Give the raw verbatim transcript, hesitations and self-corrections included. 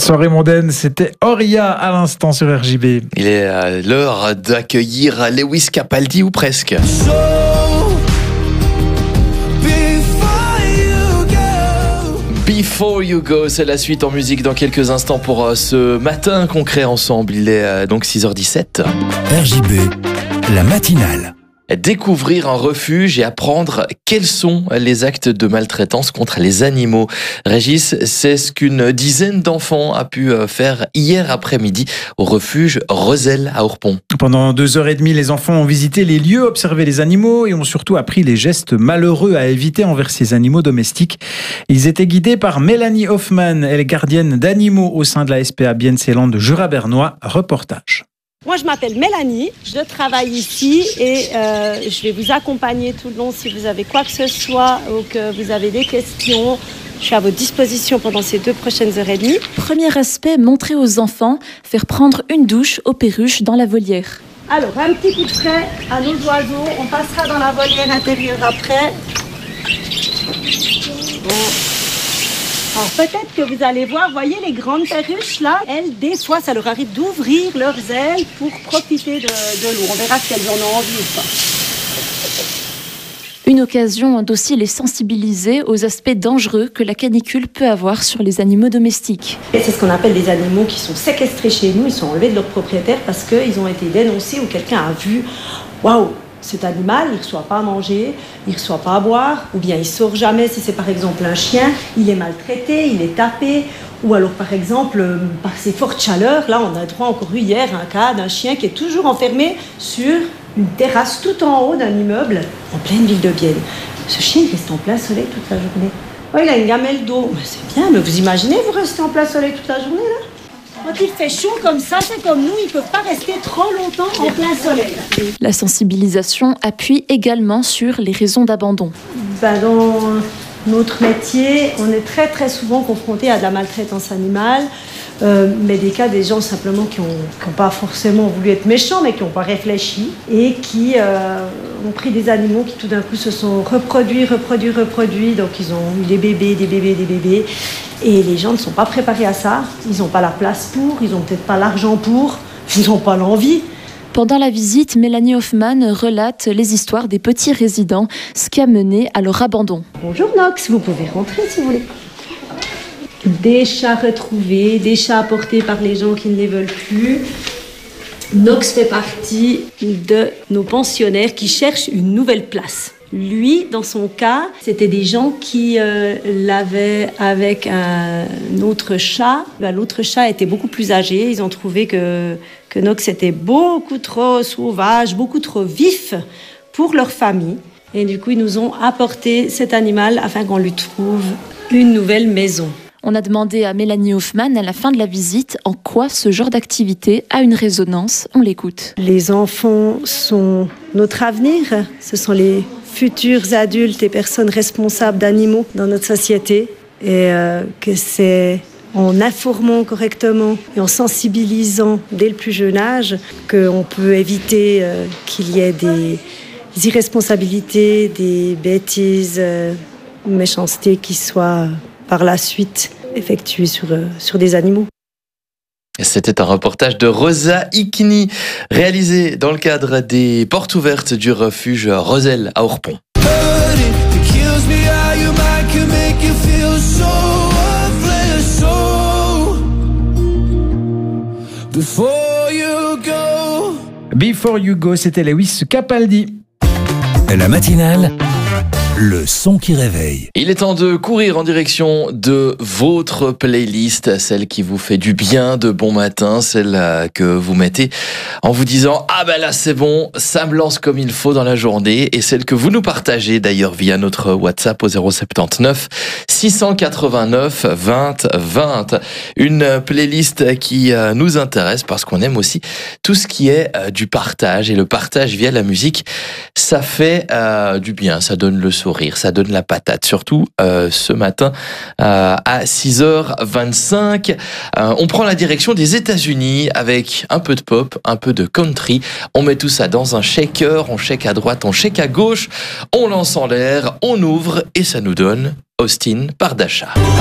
Soirée mondaine, c'était Auria à l'instant sur R J B. Il est euh, l'heure d'accueillir Lewis Capaldi ou presque. Before You Go, c'est la suite en musique dans quelques instants pour euh, ce matin qu'on crée ensemble. Il est euh, donc six heures dix-sept. R J B, la matinale. Découvrir un refuge et apprendre quels sont les actes de maltraitance contre les animaux. Régis, c'est ce qu'une dizaine d'enfants a pu faire hier après-midi au refuge Roselle à Orpont. Pendant deux heures et demie, les enfants ont visité les lieux, observé les animaux et ont surtout appris les gestes malheureux à éviter envers ces animaux domestiques. Ils étaient guidés par Mélanie Hoffman, elle est gardienne d'animaux au sein de la S P A Bienseeland de Jura-Bernois. Reportage. Moi, je m'appelle Mélanie, je travaille ici et euh, je vais vous accompagner tout le long si vous avez quoi que ce soit ou que vous avez des questions. Je suis à votre disposition pendant ces deux prochaines heures et demie. Premier aspect, montrer aux enfants, faire prendre une douche aux perruches dans la volière. Alors, un petit coup de frais à nos oiseaux. On passera dans la volière intérieure après. Bon. Alors peut-être que vous allez voir, voyez les grandes perruches là, elles, des fois, ça leur arrive d'ouvrir leurs ailes pour profiter de, de l'eau. On verra si elles en ont envie ou pas. Une occasion d'aussi les sensibiliser aux aspects dangereux que la canicule peut avoir sur les animaux domestiques. Et c'est ce qu'on appelle les animaux qui sont séquestrés chez nous, ils sont enlevés de leur propriétaire parce qu'ils ont été dénoncés ou quelqu'un a vu, waouh, cet animal, il ne reçoit pas à manger, il ne reçoit pas à boire, ou bien il ne sort jamais. Si c'est par exemple un chien, il est maltraité, il est tapé, ou alors par exemple, par ces fortes chaleurs, là on a droit encore eu hier un cas d'un chien qui est toujours enfermé sur une terrasse tout en haut d'un immeuble en pleine ville de Bienne. Ce chien il reste en plein soleil toute la journée. Oh, il a une gamelle d'eau, mais c'est bien, mais vous imaginez vous restez en plein soleil toute la journée là ? Quand il fait chaud comme ça, c'est comme nous, ils ne peuvent pas rester trop longtemps en plein soleil. La sensibilisation appuie également sur les raisons d'abandon. Ben dans notre métier, on est très très souvent confronté à de la maltraitance animale, euh, mais des cas des gens simplement qui n'ont pas forcément voulu être méchants, mais qui n'ont pas réfléchi et qui euh, ont pris des animaux qui tout d'un coup se sont reproduits, reproduits, reproduits. Donc ils ont eu des bébés, des bébés, des bébés. Et les gens ne sont pas préparés à ça, ils n'ont pas la place pour, ils n'ont peut-être pas l'argent pour, ils n'ont pas l'envie. Pendant la visite, Mélanie Hoffman relate les histoires des petits résidents, ce qui a mené à leur abandon. Bonjour Nox, vous pouvez rentrer si vous voulez. Des chats retrouvés, des chats apportés par les gens qui ne les veulent plus. Nox fait partie de nos pensionnaires qui cherchent une nouvelle place. Lui, dans son cas, c'était des gens qui euh, l'avaient avec un autre chat. Ben, l'autre chat était beaucoup plus âgé. Ils ont trouvé que, que Nox était beaucoup trop sauvage, beaucoup trop vif pour leur famille. Et du coup, ils nous ont apporté cet animal afin qu'on lui trouve une nouvelle maison. On a demandé à Mélanie Hoffman à la fin de la visite en quoi ce genre d'activité a une résonance. On l'écoute. Les enfants sont notre avenir. Ce sont les futurs adultes et personnes responsables d'animaux dans notre société. Et euh, que c'est en informant correctement et en sensibilisant dès le plus jeune âge qu'on peut éviter euh, qu'il y ait des irresponsabilités, des bêtises, euh, méchancetés qui soient par la suite effectuées sur, euh, sur des animaux. C'était un reportage de Rosa Ikni, réalisé dans le cadre des portes ouvertes du refuge Roselle à Orpont. Before You Go, c'était Lewis Capaldi. La matinale, le son qui réveille. Il est temps de courir en direction de votre playlist, celle qui vous fait du bien de bon matin, celle que vous mettez en vous disant « Ah ben là c'est bon, ça me lance comme il faut dans la journée » et celle que vous nous partagez d'ailleurs via notre WhatsApp au zéro sept neuf six cent quatre-vingt-neuf vingt vingt. Une playlist qui nous intéresse parce qu'on aime aussi tout ce qui est du partage et le partage via la musique, ça fait euh, du bien, ça donne le sourire, ça donne la patate, surtout euh, ce matin euh, à six heures vingt-cinq. Euh, on prend la direction des États-Unis avec un peu de pop, un peu de country. On met tout ça dans un shaker, on shake à droite, on shake à gauche, on lance en l'air, on ouvre et ça nous donne Austin par Dasha.